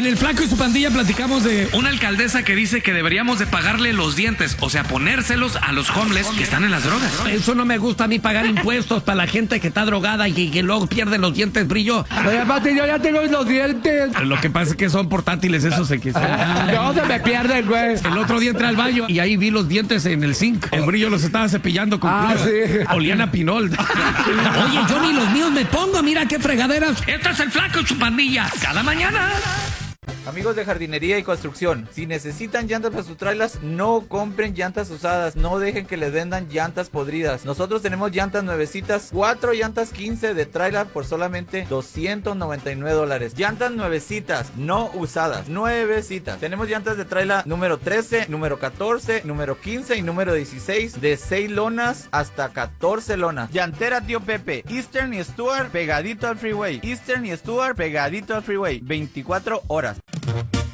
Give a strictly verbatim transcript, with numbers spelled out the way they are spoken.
el Flaco y su pandilla platicamos de una alcaldesa que dice que deberíamos de pagarle los dientes, o sea, ponérselos a los homeless que están en las drogas. Eso no me gusta a mí, pagar impuestos para la gente que está drogada y que luego pierde los dientes, brillo. Oye, Pati, yo ya tengo los dientes. Lo que pasa es que son portátiles, esos se quisieron. No, se me pierden, güey. El otro día entré al baño y ahí vi los dientes en el zinc. El brillo los estaba cepillando con Ah, cloro. sí. Olían a pinol. Oye, yo ni los míos me pongo, mira qué fregaderas. Esto es el Flaco y su pandilla, cada mañana. Amigos de jardinería y construcción, si necesitan llantas para sus trailers, no compren llantas usadas, no dejen que les vendan llantas podridas. Nosotros tenemos llantas nuevecitas, cuatro llantas quince de trailer por solamente doscientos noventa y nueve dólares. Llantas nuevecitas, no usadas, nuevecitas. Tenemos llantas de trailer número trece, número catorce, número quince y número dieciséis, de seis lonas hasta catorce lonas. Llantera Tío Pepe, Eastern y Stuart pegadito al freeway. Eastern y Stuart pegadito al freeway, veinticuatro horas.